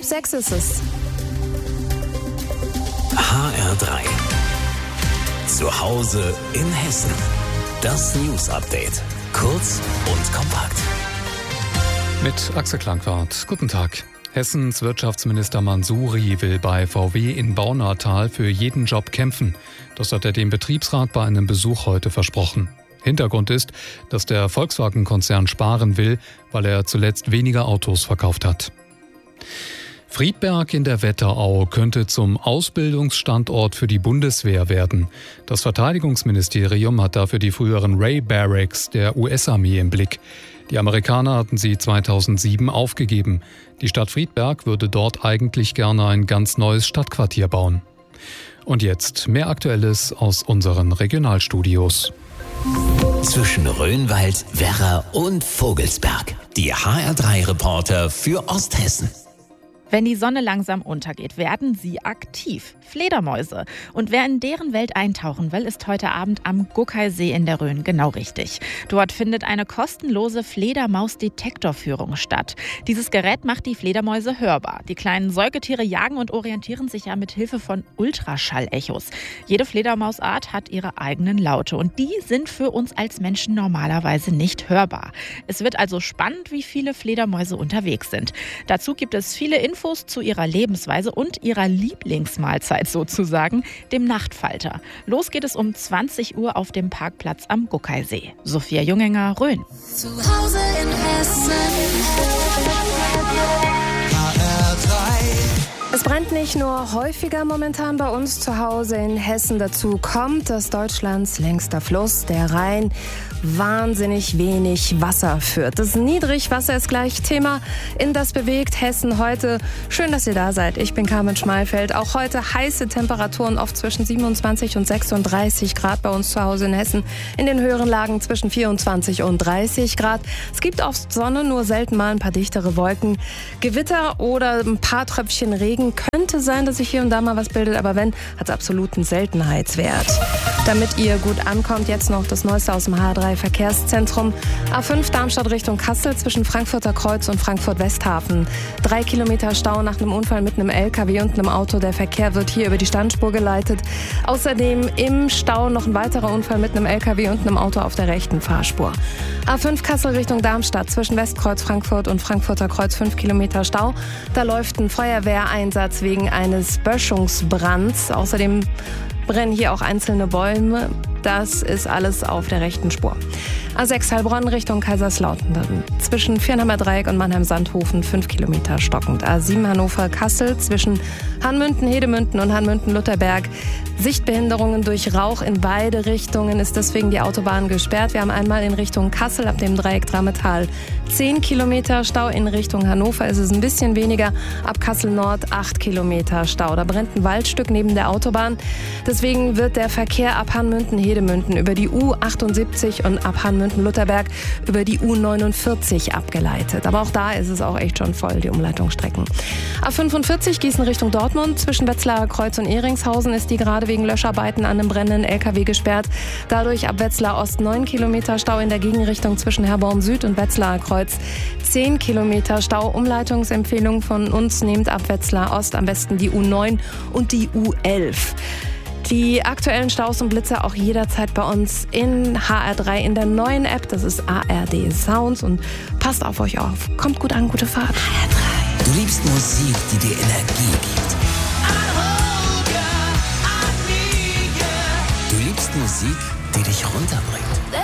6 ist es. HR3. Zu Hause in Hessen. Das News-Update. Kurz und kompakt. Mit Axel Klangwart. Guten Tag. Hessens Wirtschaftsminister Mansouri will bei VW in Baunatal für jeden Job kämpfen. Das hat er dem Betriebsrat bei einem Besuch heute versprochen. Hintergrund ist, dass der Volkswagen-Konzern sparen will, weil er zuletzt weniger Autos verkauft hat. Friedberg in der Wetterau könnte zum Ausbildungsstandort für die Bundeswehr werden. Das Verteidigungsministerium hat dafür die früheren Ray Barracks der US-Armee im Blick. Die Amerikaner hatten sie 2007 aufgegeben. Die Stadt Friedberg würde dort eigentlich gerne ein ganz neues Stadtquartier bauen. Und jetzt mehr Aktuelles aus unseren Regionalstudios. Zwischen Rhönwald, Werra und Vogelsberg. Die HR3-Reporter für Osthessen. Wenn die Sonne langsam untergeht, werden sie aktiv. Fledermäuse. Und wer in deren Welt eintauchen will, ist heute Abend am Guckeisee in der Rhön genau richtig. Dort findet eine kostenlose Fledermaus-Detektorführung statt. Dieses Gerät macht die Fledermäuse hörbar. Die kleinen Säugetiere jagen und orientieren sich ja mit Hilfe von Ultraschallechos. Jede Fledermausart hat ihre eigenen Laute und die sind für uns als Menschen normalerweise nicht hörbar. Es wird also spannend, wie viele Fledermäuse unterwegs sind. Dazu gibt es viele Infos zu ihrer Lebensweise und ihrer Lieblingsmahlzeit sozusagen, dem Nachtfalter. Los geht es um 20 Uhr auf dem Parkplatz am Guckeisee. Sophia Jungenger, Rhön. Zu Hause in Hessen. Es brennt nicht nur häufiger momentan bei uns zu Hause in Hessen. Dazu kommt, dass Deutschlands längster Fluss, der Rhein, wahnsinnig wenig Wasser führt. Das Niedrigwasser ist gleich Thema in Das bewegt Hessen heute. Schön, dass ihr da seid. Ich bin Carmen Schmalfeld. Auch heute heiße Temperaturen, oft zwischen 27 und 36 Grad bei uns zu Hause in Hessen. In den höheren Lagen zwischen 24 und 30 Grad. Es gibt oft Sonne, nur selten mal ein paar dichtere Wolken. Gewitter oder ein paar Tröpfchen Regen. Könnte sein, dass sich hier und da mal was bildet, aber wenn, hat es absoluten Seltenheitswert. Damit ihr gut ankommt, jetzt noch das Neueste aus dem HR3-Verkehrszentrum. A5 Darmstadt Richtung Kassel zwischen Frankfurter Kreuz und Frankfurt-Westhafen. 3 Kilometer Stau nach einem Unfall mit einem LKW und einem Auto. Der Verkehr wird hier über die Standspur geleitet. Außerdem im Stau noch ein weiterer Unfall mit einem LKW und einem Auto auf der rechten Fahrspur. A5 Kassel Richtung Darmstadt zwischen Westkreuz Frankfurt und Frankfurter Kreuz 5 Kilometer Stau. Da läuft ein Feuerwehreinsatz wegen eines Böschungsbrands. Außerdem brennen hier auch einzelne Bäume. Das ist alles auf der rechten Spur. A6 Heilbronn Richtung Kaiserslautern. Zwischen Viernheimer Dreieck und Mannheim-Sandhofen 5 Kilometer stockend. A7 Hannover-Kassel zwischen Hanmünden-Hedemünden und Hanmünden-Lutherberg. Sichtbehinderungen durch Rauch in beide Richtungen ist deswegen die Autobahn gesperrt. Wir haben einmal in Richtung Kassel ab dem Dreieck Drammetal 10 Kilometer Stau. In Richtung Hannover ist es ein bisschen weniger. Ab Kassel Nord 8 Kilometer Stau. Da brennt ein Waldstück neben der Autobahn. Deswegen wird der Verkehr ab Hanmünden-Hedemünden über die U78 und ab Hanmünden-Lutherberg über die U49 abgeleitet. Aber auch da ist es auch echt schon voll, die Umleitungsstrecken. A45 Gießen Richtung Dortmund. Zwischen Wetzlarer Kreuz und Ehringshausen ist die gerade wegen Löscharbeiten an einem brennenden LKW gesperrt. Dadurch ab Wetzlar Ost 9 Kilometer Stau in der Gegenrichtung zwischen Herborn Süd und Wetzlarer Kreuz. 10 Kilometer Stau. Umleitungsempfehlung von uns: nehmt ab Wetzlar Ost am besten die U9 und die U11. Die aktuellen Staus und Blitze auch jederzeit bei uns in HR3 in der neuen App. Das ist ARD Sounds und passt auf euch auf. Kommt gut an, gute Fahrt. HR3. Du liebst Musik, die dir Energie gibt. Du liebst Musik, die dich runterbringt.